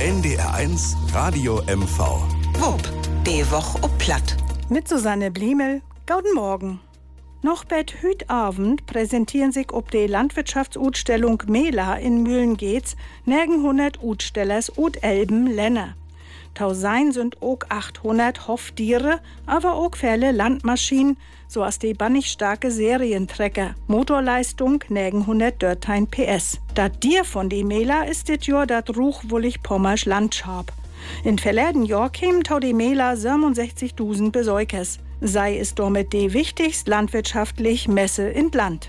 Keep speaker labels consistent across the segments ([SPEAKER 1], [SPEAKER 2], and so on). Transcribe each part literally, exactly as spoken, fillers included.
[SPEAKER 1] N D R eins Radio M V.
[SPEAKER 2] Wupp, die Woch ob Platt.
[SPEAKER 3] Mit Susanne Bliemel, guten Morgen. Noch bet hüt Abend präsentieren sich ob die Landwirtschaftsausstellung Mela in Mühlengeets negenhundert Utstellers ut Elben Länner. Tausein sind auch achthundert Hoftiere, aber auch viele Landmaschinen, so als die bannig starke Serientrecker. Motorleistung negenhundert Dörtein P S. Dat Dier von die Mela ist dit Jahr dat Ruchwullig-Pommersch Landschab. In verleden Jahr kämen tau die Mela siebenundsechzigtausend Besuchers. Sei es damit die wichtigste landwirtschaftlich Messe in Land.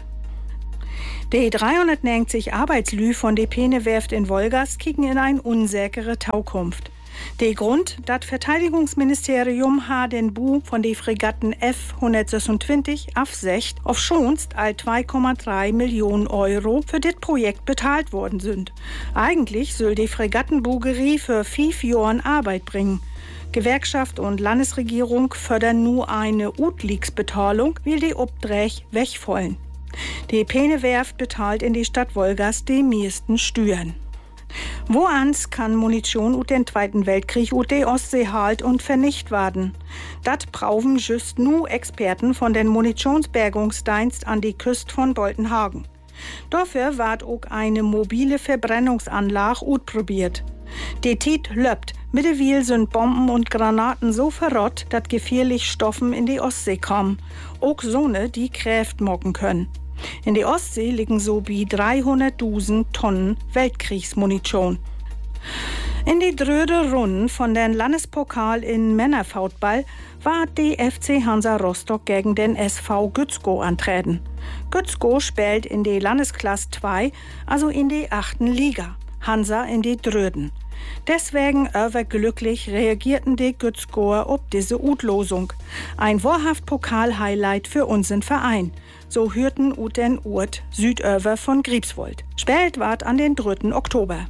[SPEAKER 3] Die dreihundertneunzig Arbeitslü von der Peene-Werft in Wolgast kicken in ein unsäkere Taukunft. Der Grund, das Verteidigungsministerium hat den Bu von den Fregatten F hundertsechsundzwanzig absecht auf schonst all zwei Komma drei Millionen Euro für das Projekt bezahlt worden sind. Eigentlich soll die Fregattenbugerie für fünf Jahren Arbeit bringen. Gewerkschaft und Landesregierung fördern nur eine Utligsbetalung, will die Obdrech wegfallen. Die Peene-Werft bezahlt in die Stadt Wolgast die meisten Steuern. Woans kann Munition ut den Zweiten Weltkrieg ut die Ostsee halt und vernicht werden? Dat brauchen just nu Experten von den Munitionsbergungsdienst an die Küste von Boltenhagen. Dafür ward auch eine mobile Verbrennungsanlage utprobiert. Die Tit löppt. Mittlerweile sind Bomben und Granaten so verrott, dass gefährliche Stoffen in die Ostsee kommen. Auch Sonne, die Kräft mocken können. In der Ostsee liegen so wie dreihunderttausend Tonnen Weltkriegsmunition. In die dröde Runden von den Landespokal in Männerfautball war die F C Hansa Rostock gegen den S V Gützkow antreten. Gützkow spielt in die Landesklasse zwei, also in die achten Liga. Hansa in die Dröden. Deswegen überglücklich reagierten die Gützkower auf diese Utlosung. Ein wahrhaft Pokal-Highlight für unseren Verein. So hörten ut den Urt Südöver von Griebswold. Spät ward an den dritten Oktober.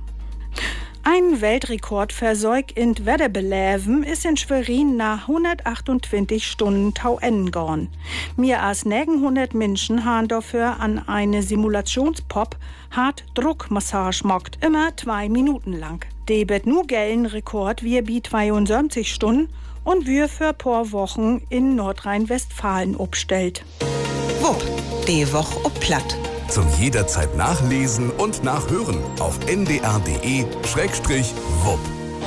[SPEAKER 3] Ein Weltrekord für Säug in Wetterbeleven ist in Schwerin nach hundertachtundzwanzig Stunden tau enden gegangen. Mehr als neunhundert Menschen haben dafür an eine Simulationspop hart Druckmassage mockt, immer zwei Minuten lang. Der bet nu gellen Rekord wir bi zweiundsiebzig Stunden und wir für paar Wochen in Nordrhein-Westfalen obstellt.
[SPEAKER 2] Wupp, die Woch ob Platt.
[SPEAKER 1] Zum jederzeit nachlesen und nachhören auf n d r punkt d e slash wupp.